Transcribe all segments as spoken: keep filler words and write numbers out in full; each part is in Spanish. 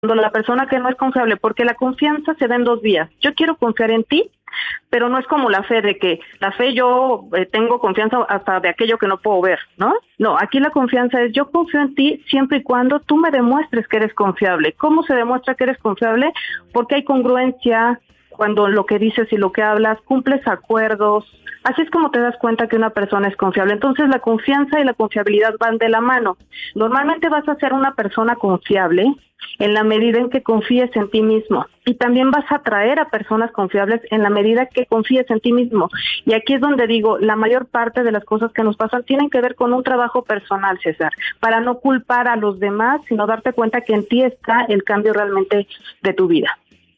la persona que no es confiable, porque la confianza se da en dos vías. Yo quiero confiar en ti, pero no es como la fe, de que la fe yo eh, tengo confianza hasta de aquello que no puedo ver, ¿no? No, aquí la confianza es yo confío en ti siempre y cuando tú me demuestres que eres confiable. ¿Cómo se demuestra que eres confiable? Porque hay congruencia cuando lo que dices y lo que hablas, cumples acuerdos. Así es como te das cuenta que una persona es confiable. Entonces la confianza y la confiabilidad van de la mano. Normalmente vas a ser una persona confiable en la medida en que confíes en ti mismo, y también vas a atraer a personas confiables en la medida que confíes en ti mismo. Y aquí es donde digo, la mayor parte de las cosas que nos pasan tienen que ver con un trabajo personal, César, para no culpar a los demás, sino darte cuenta que en ti está el cambio realmente de tu vida.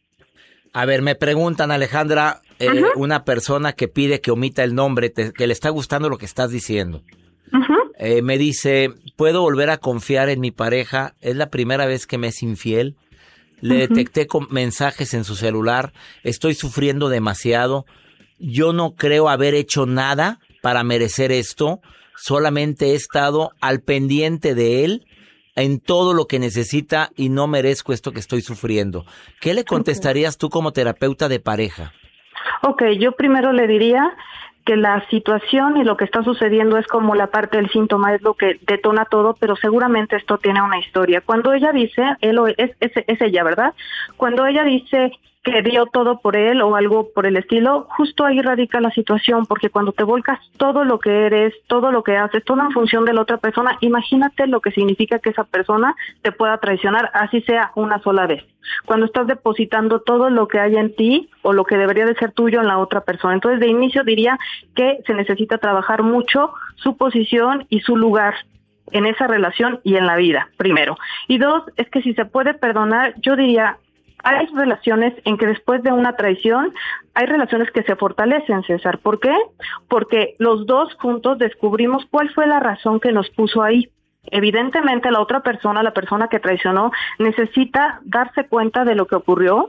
A ver, me preguntan, Alejandra, eh, uh-huh. una persona que pide que omita el nombre, te, que le está gustando lo que estás diciendo. Uh-huh. Eh, me dice, ¿puedo volver a confiar en mi pareja? Es la primera vez que me es infiel. Le uh-huh. detecté con mensajes en su celular. Estoy sufriendo demasiado. Yo no creo haber hecho nada para merecer esto. Solamente he estado al pendiente de él en todo lo que necesita y no merezco esto que estoy sufriendo. ¿Qué le contestarías tú como terapeuta de pareja? Ok, yo primero le diría que la situación y lo que está sucediendo es como la parte del síntoma, es lo que detona todo, pero seguramente esto tiene una historia. Cuando ella dice, él o es, es, es ella, ¿verdad? Cuando ella dice que dio todo por él o algo por el estilo, justo ahí radica la situación, porque cuando te volcas todo lo que eres, todo lo que haces, toda en función de la otra persona, imagínate lo que significa que esa persona te pueda traicionar, así sea una sola vez. Cuando estás depositando todo lo que hay en ti o lo que debería de ser tuyo en la otra persona. Entonces, de inicio diría que se necesita trabajar mucho su posición y su lugar en esa relación y en la vida, primero. Y dos, es que si se puede perdonar, yo diría, hay relaciones en que después de una traición, hay relaciones que se fortalecen, César. ¿Por qué? Porque los dos juntos descubrimos cuál fue la razón que nos puso ahí. Evidentemente la otra persona, la persona que traicionó, necesita darse cuenta de lo que ocurrió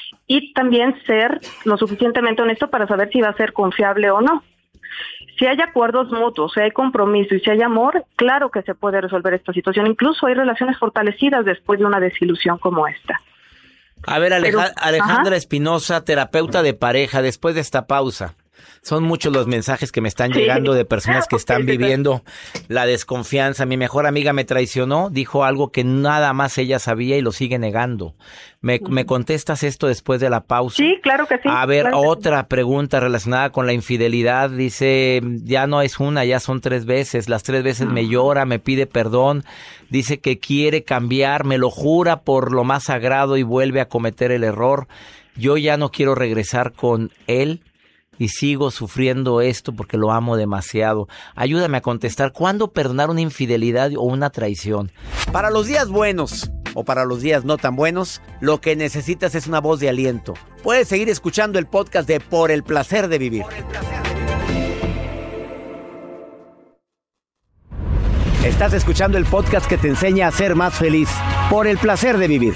y también ser lo suficientemente honesto para saber si va a ser confiable o no. Si hay acuerdos mutuos, si hay compromiso y si hay amor, claro que se puede resolver esta situación. Incluso hay relaciones fortalecidas después de una desilusión como esta. A ver, Aleja- Pero, Alejandra Espinosa, terapeuta de pareja, después de esta pausa. Son muchos los mensajes que me están sí. llegando de personas que están viviendo la desconfianza. Mi mejor amiga me traicionó, dijo algo que nada más ella sabía y lo sigue negando. ¿Me, uh-huh. ¿me contestas esto después de la pausa? Sí, claro que sí. A ver, claro otra sí. pregunta relacionada con la infidelidad. Dice, ya no es una, ya son tres veces. Las tres veces uh-huh. me llora, me pide perdón. Dice que quiere cambiar, me lo jura por lo más sagrado y vuelve a cometer el error. Yo ya no quiero regresar con él. Y sigo sufriendo esto porque lo amo demasiado. Ayúdame a contestar, ¿cuándo perdonar una infidelidad o una traición? Para los días buenos o para los días no tan buenos, lo que necesitas es una voz de aliento. Puedes seguir escuchando el podcast de Por el Placer de Vivir. Por el placer de vivir. Estás escuchando el podcast que te enseña a ser más feliz. Por el Placer de Vivir.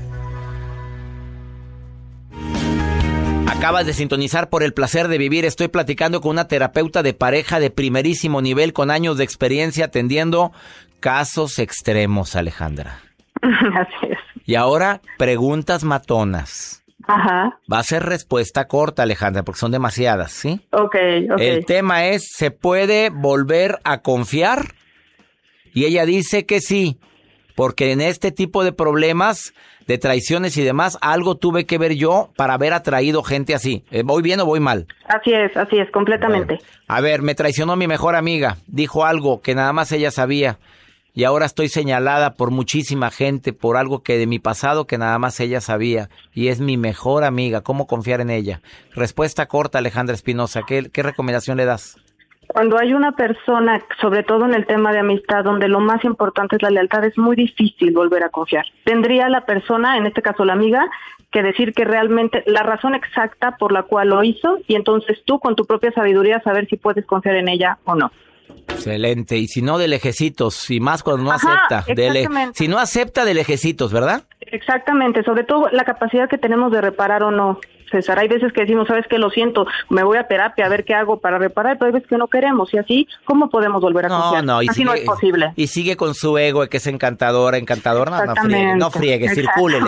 Acabas de sintonizar Por el Placer de Vivir. Estoy platicando con una terapeuta de pareja de primerísimo nivel con años de experiencia atendiendo casos extremos, Alejandra. Así es. Y ahora, preguntas matonas. Ajá. Va a ser respuesta corta, Alejandra, porque son demasiadas, ¿sí? Ok, ok. El tema es, ¿se puede volver a confiar? Y ella dice que sí, porque en este tipo de problemas, de traiciones y demás, algo tuve que ver yo para haber atraído gente así. ¿Voy bien o voy mal? Así es, así es, completamente. Bueno, a ver, me traicionó mi mejor amiga. Dijo algo que nada más ella sabía. Y ahora estoy señalada por muchísima gente por algo que de mi pasado que nada más ella sabía. Y es mi mejor amiga. ¿Cómo confiar en ella? Respuesta corta, Alejandra Espinosa. ¿Qué, qué recomendación le das? Cuando hay una persona, sobre todo en el tema de amistad, donde lo más importante es la lealtad, es muy difícil volver a confiar. Tendría la persona, en este caso la amiga, que decir que realmente la razón exacta por la cual lo hizo y entonces tú con tu propia sabiduría saber si puedes confiar en ella o no. Excelente. Y si no, de lejecitos, y más cuando no Ajá, acepta. De le- si no acepta, de lejecitos, ¿verdad? Exactamente, sobre todo la capacidad que tenemos de reparar o no. César. Hay veces que decimos, ¿sabes qué? Lo siento, me voy a terapia a ver qué hago para reparar, pero hay veces que no queremos. Y así, ¿cómo podemos volver a no, confiar? No, y así sigue, no es posible. Y sigue con su ego, que es encantador, encantador. No, no friegue, no friegue, circúlele.